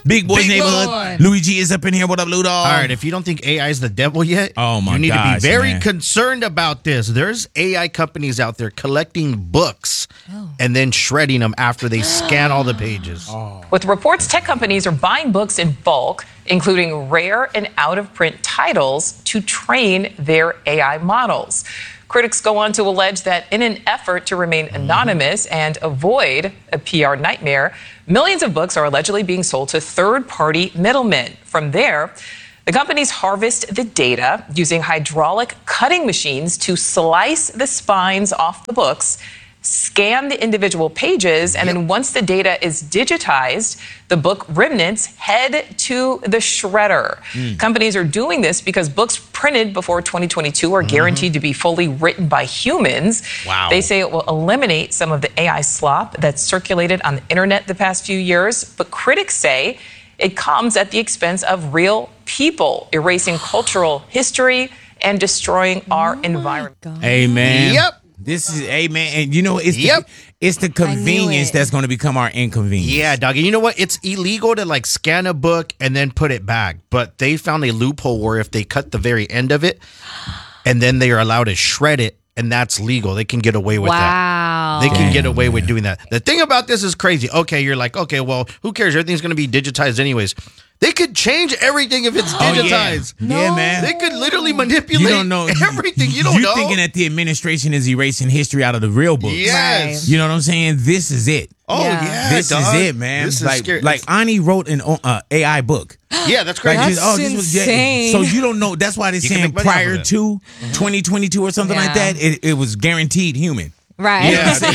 Big Boy's Big Neighborhood. Boy. Louis G is up in here. What up, Ludo? All right, if you don't think AI is the devil yet, Oh, my you need to gosh, be very man. concerned about this. There's AI companies out there collecting books and then shredding them after they scan all the pages. With reports, tech companies are buying books in bulk, including rare and out-of-print titles, to train their AI models. Critics go on to allege that in an effort to remain anonymous and avoid a PR nightmare, millions of books are allegedly being sold to third-party middlemen. From there, the companies harvest the data using hydraulic cutting machines to slice the spines off the books, scan the individual pages, and then once the data is digitized, the book remnants head to the shredder. Companies are doing this because books printed before 2022 are guaranteed to be fully written by humans. Wow. They say it will eliminate some of the AI slop that's circulated on the internet the past few years, but critics say it comes at the expense of real people, erasing cultural history and destroying our environment. Hey, man. Yep. This is, hey, man. And you know, it's Yep. it's the convenience it. that's going to become our inconvenience. Yeah, doggy. You know what? It's illegal to like scan a book and then put it back. But they found a loophole where if they cut the very end of it and then they are allowed to shred it, and that's legal. They can get away with that. Wow. They can Damn, get away with doing that. The thing about this is crazy. Okay, you're like, okay, well, who cares? Everything's going to be digitized anyways. They could change everything if it's digitized. Yeah, man. They could literally manipulate You don't know everything. You don't You're know. thinking that the administration is erasing history out of the real books. Yes. You know what I'm saying? This is it. Oh, Yeah. yeah. This dog. is it, man. This is like, scary. like Ani wrote an AI book. Yeah, that's Like, crazy. That's this was insane. so you don't know. That's why they're You can saying make money off prior of it. to 2022 or something like Yeah. that, it was guaranteed human. Right.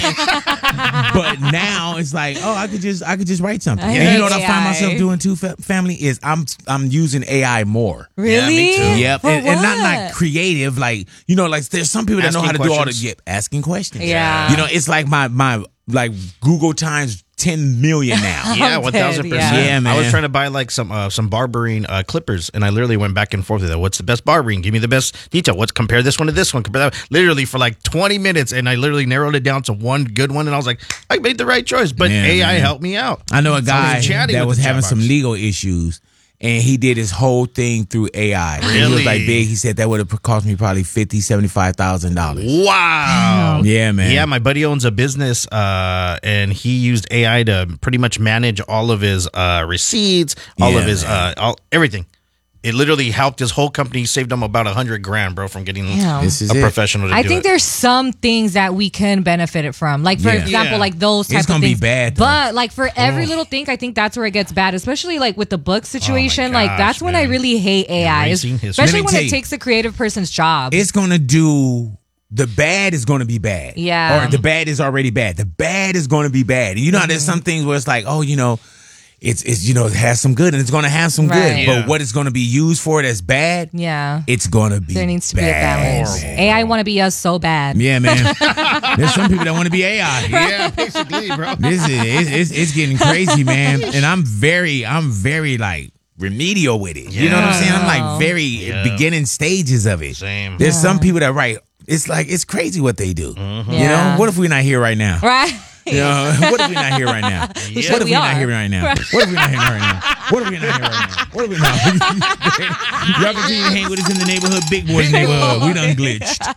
Yeah. But now it's like, oh, I could just write something. I And you know what hate I find AI. myself doing too, family, is I'm using AI more. Really? me too. Yep, For and not what? like creative, like like there's some people that know Asking how to do all the questions. asking questions. Yeah. You know, it's like my like Google times 10 million now. Yeah, I'm 1,000%. dead, yeah. Yeah, man. I was trying to buy like some barbering clippers, and I literally went back and forth with that. What's the best barbering? Give me the best detail. Let's compare this one to this one. Compare that. Literally for like 20 minutes, and I literally narrowed it down to one good one, and I was like, I made the right choice. But Yeah, AI man. helped me out. I know a So I guy was chatting that with was the having chat some box. legal issues, and he did his whole thing through AI. And he was Really? like, big. He said that would have cost me probably $50,000-$75,000. Wow. Yeah, man. Yeah, my buddy owns a business, and he used AI to pretty much manage all of his receipts, all of Yeah, his man. everything. It literally helped his whole company. Saved him about $100,000, bro, from getting Damn. This is a it. professional to I do think it. there's some things that we can benefit it from. Like, for Yeah. example, Yeah. like those type It's gonna of be things. bad, though. But like for every little thing, I think that's where it gets bad, especially like with the book situation. Like gosh, that's when I man. really hate AI, Erasing history. especially Let me when tell it you. takes a creative person's job. It's going to do, the bad is going to be bad. Yeah. Or the bad is already bad. The bad is going to be bad. And you know how there's Mm-hmm. some things where it's like, oh, it's it has some good and it's going to have some Right. good. Yeah. But what it's going to be used for that's bad, Yeah. it's going to be There needs to be a bad. balance. AI want to be us so bad. Yeah, man. There's some people that want to be AI. Yeah, basically, bro. This is it's getting crazy, man. And I'm very like remedial with it. You know what I'm saying? I'm like very beginning stages of it. Same. There's some people that write. It's like it's crazy what they do. You Yeah. know, what if we're not here right now? Right? You know, what if we're not here right now? What if we we're not are. here right now? What if we're not here right now? What if we're not here right now? What if we're not? Y'all continue to hang with us in the neighborhood, Big Boys neighborhood. We done glitched.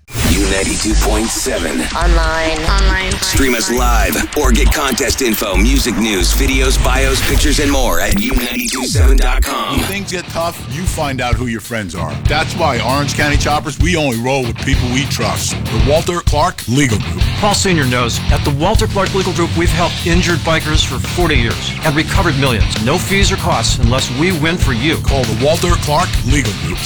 U92.7. Online. Stream us live or get contest info, music news, videos, bios, pictures, and more at U927.com. When things get tough, you find out who your friends are. That's why Orange County Choppers, we only roll with people we trust. The Walter Clark Legal Group. Paul Sr. knows at the Walter Clark Legal Group, we've helped injured bikers for 40 years and recovered millions. No fees or costs unless we win for you. Call the Walter Clark Legal Group,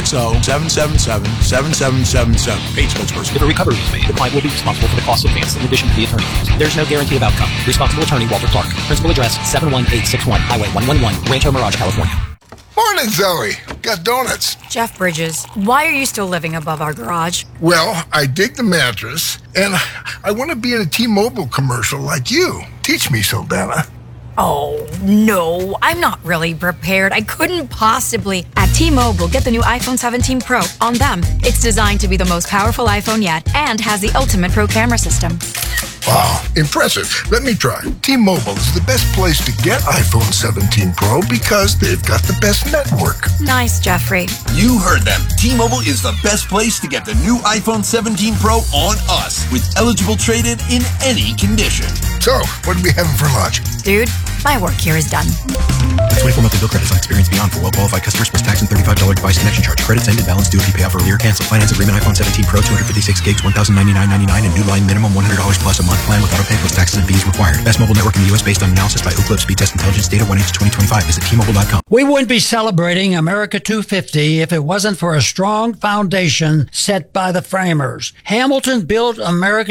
760-777-7777. Paid spokesperson. If a recovery is made, the client will be responsible for the costs advanced in addition to the attorney fees. There's no guarantee of outcome. Responsible attorney Walter Clark. Principal address 71861 Highway 111, Rancho Mirage, California. Morning, Zoe. Got donuts. Jeff Bridges, why are you still living above our garage? Well, I dig the mattress, and I want to be in a T-Mobile commercial like you. Teach me, Saldana. Oh, no, I'm not really prepared. I couldn't possibly. At T-Mobile, get the new iPhone 17 Pro. On them, it's designed to be the most powerful iPhone yet and has the ultimate Pro camera system. Wow, impressive. Let me try. T-Mobile is the best place to get iPhone 17 Pro because they've got the best network. Nice, Jeffrey. You heard them. T-Mobile is the best place to get the new iPhone 17 Pro on us with eligible trade-in in any condition. So, what are we having for lunch? Dude, my work here is done. That's 24 monthly bill credits on Experience Beyond for well-qualified customers plus tax and $35 device connection charge. Credits ended, balance due if you pay off earlier. Cancel finance agreement iPhone 17 Pro 256 gigs, $1,099.99 and new line minimum $100 plus a month plan with auto pay plus taxes and fees required. Best mobile network in the U.S. based on analysis by Ookla Speed Test Intelligence data 1H2025. Visit T-Mobile.com. We wouldn't be celebrating America 250 if it wasn't for a strong foundation set by the framers. Hamilton built America